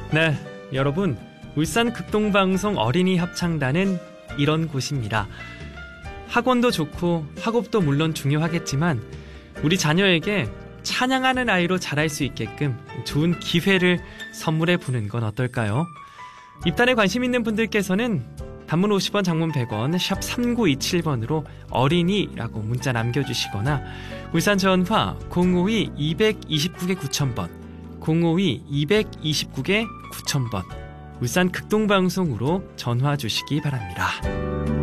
네, 여러분, 울산 극동방송 어린이 합창단은 이런 곳입니다. 학원도 좋고 학업도 물론 중요하겠지만 우리 자녀에게 찬양하는 아이로 자랄 수 있게끔 좋은 기회를 선물해 보는 건 어떨까요? 입단에 관심 있는 분들께서는 단문 50원, 장문 100원, 샵 3927번으로 어린이라고 문자 남겨주시거나 울산 전화 052-229-9000번 052-229-9000번 울산 극동방송으로 전화 주시기 바랍니다.